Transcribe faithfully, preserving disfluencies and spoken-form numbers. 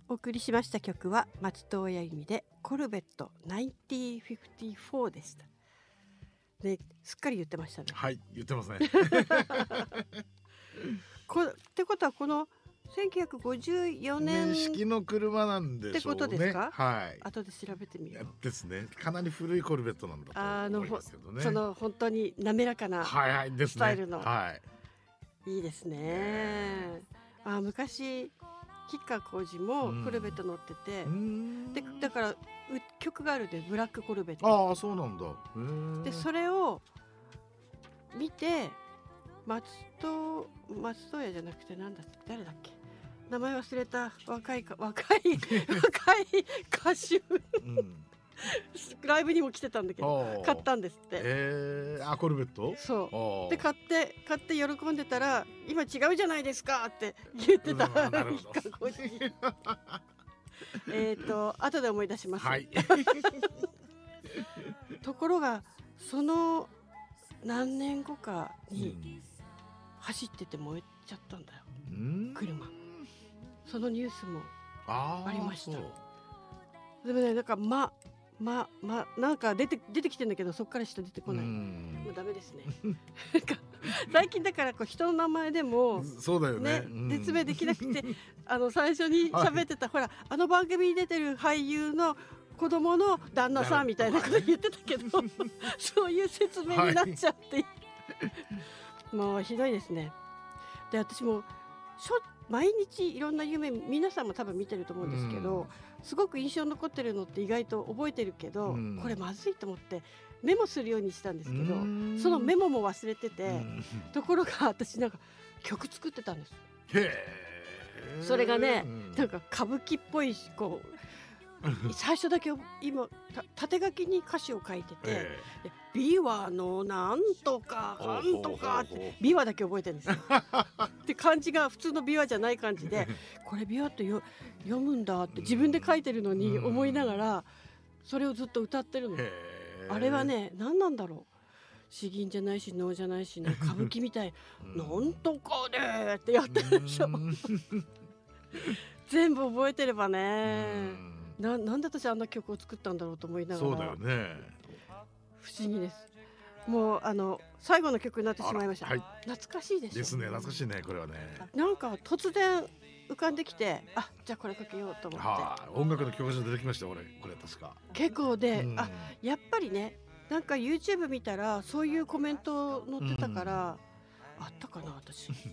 お送りしました曲は松任谷由実でコルベットせんきゅうひゃくごじゅうよんでした。ね、すっかり言ってましたね。 はい、言ってますね。 こってことはこのせんきゅうひゃくごじゅうよねん年式の車なんでしょうね。 ってことですか？ はい。 後で調べてみよう。 ですね。かなり古いコルベットなんだあのと思いますけどね。 その本当に滑らかなはいはいですね。 スタイルの、 はい。 いいですね。あ、昔吉川晃司もコルベット乗ってて、 うん、 でだから曲があるでブラックコルベット。 ああそうなんだ。へーでそれを見て松戸松任谷じゃなくてなんだ誰だっけ、名前忘れた、若いか若い若い歌手、うん、ライブにも来てたんだけど買ったんですって。 えー、あコルベットそうで買って買って喜んでたら今違うじゃないですかって言ってた。えっと後で思い出します、はい、ところがその何年後かに走ってて燃えちゃったんだよ、うん、車。そのニュースもありました。でもね、なんかまままなんか出て出てきてんだけどそこから下出てこない。もうダメですね。最近だからこう人の名前でもそうだよね、 ね、説明できなくて、あの最初に喋ってた、はい、ほらあの番組に出てる俳優の子供の旦那さんみたいなこと言ってたけどそういう説明になっちゃって、はい、もうひどいですね。で私もしょ毎日いろんな夢皆さんも多分見てると思うんですけど、うん、すごく印象に残ってるのって意外と覚えてるけど、うん、これまずいと思ってメモするようにしたんですけど、そのメモも忘れてて、ところが私なんか曲作ってたんです。へー、それがね、なんか歌舞伎っぽいこう最初だけ今縦書きに歌詞を書いてて「琵琶のなんとかなんとか」って琵琶だけ覚えてるんですよ。で漢字が普通の琵琶じゃない感じでこれ琵琶ってよ読むんだって自分で書いてるのに思いながらそれをずっと歌ってるの。あれはね何なんだろう、詩吟じゃないし能じゃないしね、歌舞伎みたいなんとかでってやってるでしょ。全部覚えてればね、な, なんで私あんな曲を作ったんだろうと思いながら。 そうだよね、 不思議です。もうあの最後の曲になってしまいました、はい、懐かしいでしょ。 ですね、懐かしいねこれはね。 なんか突然浮かんできて、あ、じゃあこれかけようと思って、はあ、音楽の教科書出てきました俺これ確か結構で、うん、あ、やっぱりね、なんか YouTube 見たらそういうコメント載ってたから、うん、あったかな私